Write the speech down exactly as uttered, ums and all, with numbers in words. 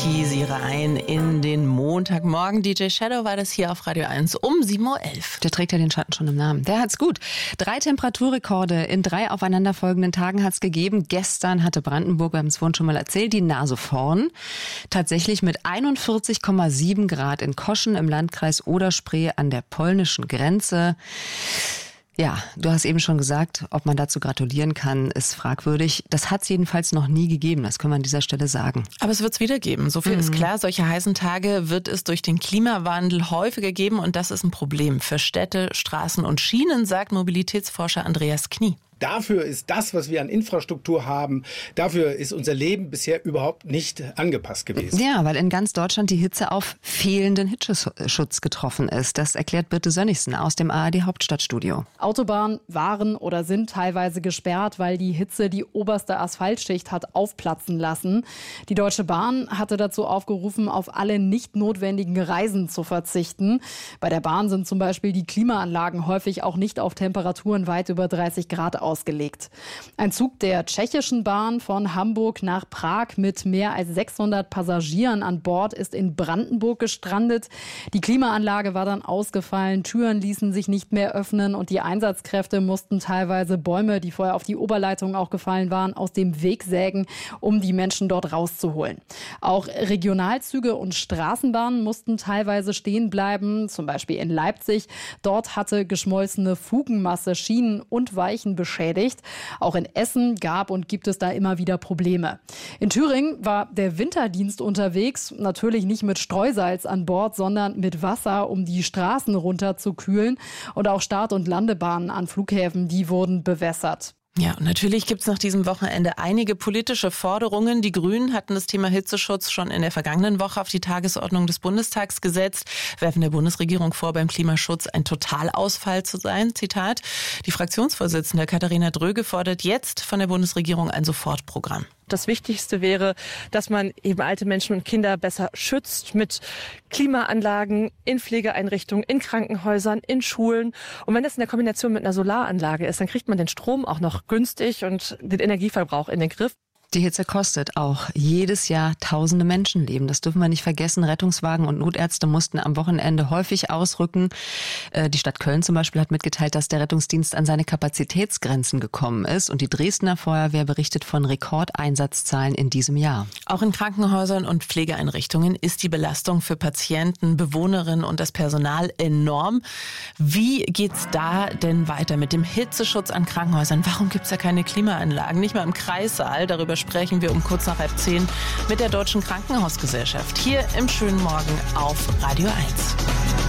Sie rein in den Montagmorgen. D J Shadow war das hier auf Radio eins um sieben Uhr elf. Der trägt ja den Schatten schon im Namen. Der hat's gut. Drei Temperaturrekorde in drei aufeinanderfolgenden Tagen hat's gegeben. Gestern hatte Brandenburg, wir haben es vorhin schon mal erzählt, die Nase vorn. Tatsächlich mit einundvierzig Komma sieben Grad in Koschen im Landkreis Oder-Spree an der polnischen Grenze. Ja, du hast eben schon gesagt, ob man dazu gratulieren kann, ist fragwürdig. Das hat es jedenfalls noch nie gegeben, das können wir an dieser Stelle sagen. Aber es wird es wieder geben, so viel mhm. ist klar. Solche heißen Tage wird es durch den Klimawandel häufiger geben und das ist ein Problem für Städte, Straßen und Schienen, sagt Mobilitätsforscher Andreas Knie. Dafür ist das, was wir an Infrastruktur haben, dafür ist unser Leben bisher überhaupt nicht angepasst gewesen. Ja, weil in ganz Deutschland die Hitze auf fehlenden Hitzeschutz getroffen ist. Das erklärt Birte Sönnigsen aus dem A R D Hauptstadtstudio. Autobahnen waren oder sind teilweise gesperrt, weil die Hitze die oberste Asphaltschicht hat aufplatzen lassen. Die Deutsche Bahn hatte dazu aufgerufen, auf alle nicht notwendigen Reisen zu verzichten. Bei der Bahn sind zum Beispiel die Klimaanlagen häufig auch nicht auf Temperaturen weit über dreißig Grad aus. ausgelegt. Ein Zug der tschechischen Bahn von Hamburg nach Prag mit mehr als sechshundert Passagieren an Bord ist in Brandenburg gestrandet. Die Klimaanlage war dann ausgefallen, Türen ließen sich nicht mehr öffnen und die Einsatzkräfte mussten teilweise Bäume, die vorher auf die Oberleitung auch gefallen waren, aus dem Weg sägen, um die Menschen dort rauszuholen. Auch Regionalzüge und Straßenbahnen mussten teilweise stehen bleiben, zum Beispiel in Leipzig. Dort hatte geschmolzene Fugenmasse Schienen und Weichen beschädigt. Auch in Essen gab und gibt es da immer wieder Probleme. In Thüringen war der Winterdienst unterwegs, natürlich nicht mit Streusalz an Bord, sondern mit Wasser, um die Straßen runterzukühlen. Und auch Start- und Landebahnen an Flughäfen, die wurden bewässert. Ja, und natürlich gibt es nach diesem Wochenende einige politische Forderungen. Die Grünen hatten das Thema Hitzeschutz schon in der vergangenen Woche auf die Tagesordnung des Bundestags gesetzt, werfen der Bundesregierung vor, beim Klimaschutz ein Totalausfall zu sein. Zitat, die Fraktionsvorsitzende Katharina Dröge fordert jetzt von der Bundesregierung ein Sofortprogramm. Das Wichtigste wäre, dass man eben alte Menschen und Kinder besser schützt mit Klimaanlagen in Pflegeeinrichtungen, in Krankenhäusern, in Schulen. Und wenn das in der Kombination mit einer Solaranlage ist, dann kriegt man den Strom auch noch günstig und den Energieverbrauch in den Griff. Die Hitze kostet auch jedes Jahr tausende Menschenleben. Das dürfen wir nicht vergessen. Rettungswagen und Notärzte mussten am Wochenende häufig ausrücken. Die Stadt Köln zum Beispiel hat mitgeteilt, dass der Rettungsdienst an seine Kapazitätsgrenzen gekommen ist. Und die Dresdner Feuerwehr berichtet von Rekordeinsatzzahlen in diesem Jahr. Auch in Krankenhäusern und Pflegeeinrichtungen ist die Belastung für Patienten, Bewohnerinnen und das Personal enorm. Wie geht's da denn weiter mit dem Hitzeschutz an Krankenhäusern? Warum gibt's da keine Klimaanlagen? Nicht mal im Kreissaal. Darüber sprechen wir um kurz nach halb zehn mit der Deutschen Krankenhausgesellschaft hier im schönen Morgen auf Radio eins.